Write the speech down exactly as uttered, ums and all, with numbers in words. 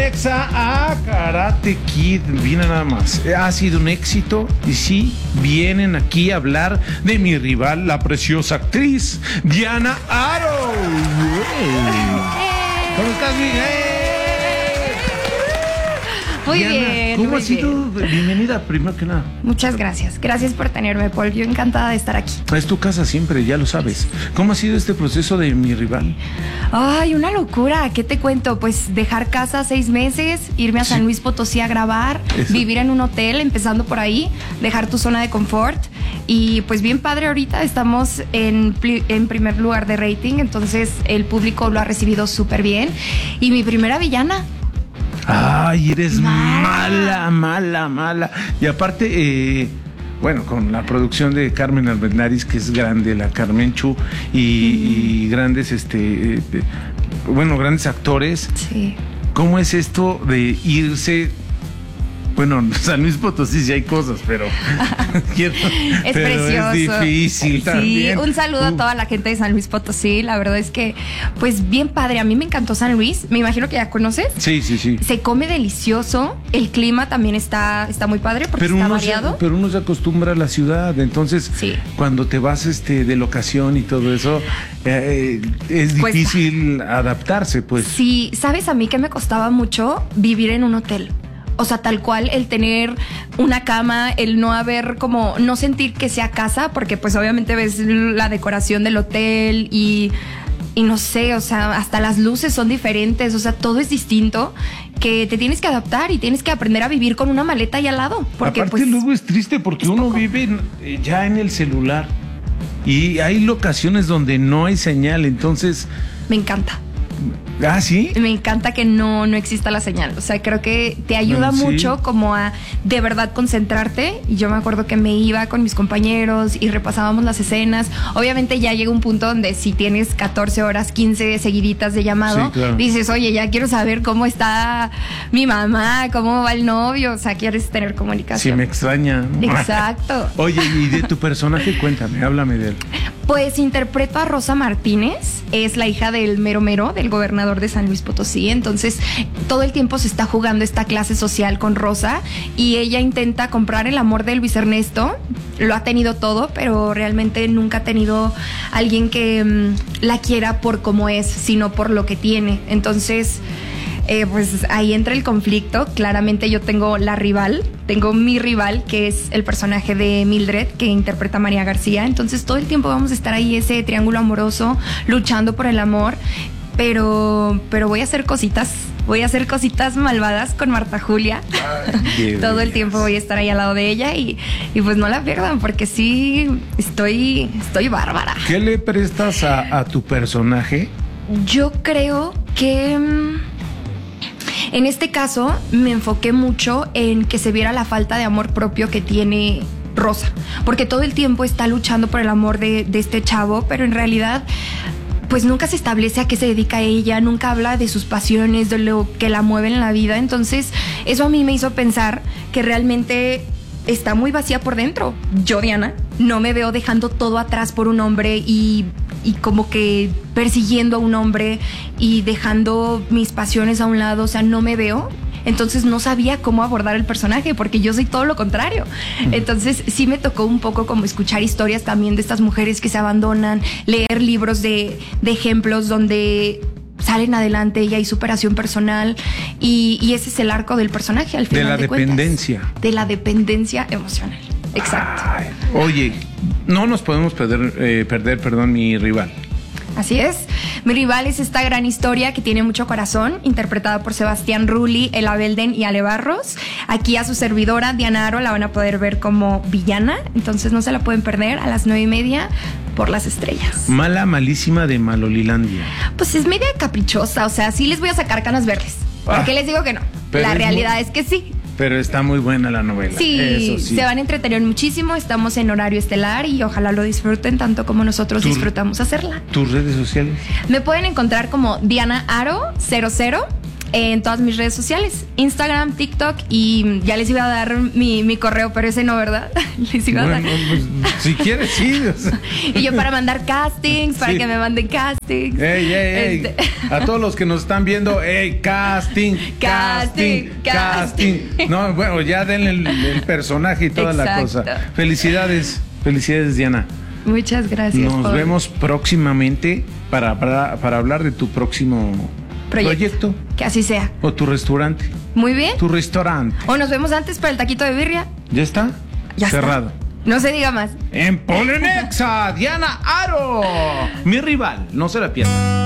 Exa a Karate Kid. Viene nada más. Ha sido un éxito y sí, vienen aquí a hablar de mi rival, la preciosa actriz Diana Aro. ¿Cómo estás, mi? Muy Diana, bien. ¿Cómo muy ha sido? bien. Bienvenida, primero que nada. Muchas gracias. Gracias por tenerme, Paul. Yo encantada de estar aquí. Es tu casa siempre, ya lo sabes. ¿Cómo ha sido este proceso de mi rival? Ay, una locura. ¿Qué te cuento? Pues dejar casa seis meses, irme a San Sí. Luis Potosí a grabar, Eso. vivir en un hotel, empezando por ahí, dejar tu zona de confort. Y pues bien padre, ahorita estamos en, pli- en primer lugar de rating, entonces el público lo ha recibido súper bien. Y mi primera villana. Ay, eres Mala. mala, mala, mala. Y aparte, eh, bueno, con la producción de Carmen Armendáriz, que es grande, la Carmenchu, y, y grandes, este, eh, eh, bueno, grandes actores. Sí. ¿Cómo es esto de irse? Bueno, San Luis Potosí sí hay cosas, pero quiero, Es pero precioso. es difícil Sí, también. un saludo Uh. a toda la gente de San Luis Potosí. La verdad es que, pues bien padre. A mí me encantó San Luis. Me imagino que ya conoces. Sí, sí, sí. Se come delicioso. El clima también está, está muy padre porque Pero está uno, se, variado. pero uno se acostumbra a la ciudad, entonces Sí. cuando te vas este de locación y todo eso, eh, es Cuesta. difícil adaptarse, pues. Sí, sabes a mí que me costaba mucho vivir en un hotel. O sea, tal cual, el tener una cama, el no haber como, no sentir que sea casa, porque pues obviamente ves la decoración del hotel y, y no sé, o sea, hasta las luces son diferentes, o sea, todo es distinto, que te tienes que adaptar y tienes que aprender a vivir con una maleta ahí al lado. Porque Aparte pues luego es triste porque es uno poco. vive en- eh, ya en el celular y hay locaciones donde no hay señal, entonces, me encanta. ah, sí. Me encanta que no, no exista la señal. O sea, creo que te ayuda Bueno, sí. mucho como a de verdad concentrarte. Y yo me acuerdo que me iba con mis compañeros y repasábamos las escenas. Obviamente ya llega un punto donde si tienes catorce horas, quince seguiditas de llamado, Sí, claro. dices, oye, ya quiero saber cómo está mi mamá, cómo va el novio. O sea, quieres tener Sí, comunicación. me extraña. Exacto. Oye, y de tu personaje, cuéntame, háblame de él. Pues interpreto a Rosa Martínez, es la hija del mero mero, del gobernador de San Luis Potosí, entonces todo el tiempo se está jugando esta clase social con Rosa y ella intenta comprar el amor de Luis Ernesto, lo ha tenido todo, pero realmente nunca ha tenido alguien que mmm, la quiera por como es, sino por lo que tiene, entonces... Eh, pues ahí entra el conflicto. Claramente yo tengo la rival, tengo mi rival, que es el personaje de Mildred, que interpreta María García. Entonces todo el tiempo vamos a estar ahí, ese triángulo amoroso, luchando por el amor. Pero, pero voy a hacer cositas, voy a hacer cositas malvadas con Marta Julia. Ay, Todo el Dios. tiempo voy a estar ahí al lado de ella y, y pues no la pierdan, porque sí, estoy, estoy bárbara. ¿Qué le prestas a, a tu personaje? Yo creo que mm, en este caso me enfoqué mucho en que se viera la falta de amor propio que tiene Rosa, porque todo el tiempo está luchando por el amor de, de este chavo, pero en realidad pues nunca se establece a qué se dedica ella, nunca habla de sus pasiones, de lo que la mueve en la vida. Entonces eso a mí me hizo pensar que realmente está muy vacía por dentro. Yo, Diana, no me veo dejando todo atrás por un hombre y, y como que persiguiendo a un hombre y dejando mis pasiones a un lado. O sea, no me veo. Entonces no sabía cómo abordar el personaje porque yo soy todo lo contrario. Entonces sí me tocó un poco como escuchar historias también de estas mujeres que se abandonan, leer libros de, de ejemplos donde salen adelante y hay superación personal y, y ese es el arco del personaje al De final la de cuentas. dependencia. De la dependencia emocional. Exacto. Ay, oye, no nos podemos perder, eh, perder, perdón, mi rival. Así es. Mi rival es esta gran historia que tiene mucho corazón, interpretada por Sebastián Rulli, Ela Belden y Ale Barros. Aquí a su servidora, Diana Aro, la van a poder ver como villana, entonces no se la pueden perder a las nueve y media por Las Estrellas. Mala, malísima de Malolilandia. Pues es media caprichosa, o sea, sí les voy a sacar canas verdes. ¿Por Ah, qué les digo que no? pero La es realidad muy- es que sí. Pero está muy buena la novela. Sí, Eso sí. se van a entretener muchísimo, estamos en horario estelar y ojalá lo disfruten tanto como nosotros Tú- disfrutamos hacerla. ¿Tus redes sociales? Me pueden encontrar como Diana Aro cero cero en todas mis redes sociales, Instagram, TikTok, y ya les iba a dar mi, mi correo, pero ese no, ¿verdad? Les iba bueno, a dar. Pues, si quieres, sí. O sea. Y yo para mandar castings, para sí. que me manden castings. Ey, ey, ey. Este... A todos los que nos están viendo, ey, casting, casting, casting. casting. No, bueno, ya denle el, el personaje y toda Exacto. la cosa. Felicidades, felicidades, Diana. Muchas gracias. Nos por... vemos próximamente para, para, para hablar de tu próximo proyecto. proyecto. Que así sea. O tu restaurante. Muy bien. Tu restaurante. O nos vemos antes para el taquito de birria. ¿Ya está? Ya Cerrado. Está. No se diga más. En Polenexa, Diana Aro. Mi rival, no se la pierdan.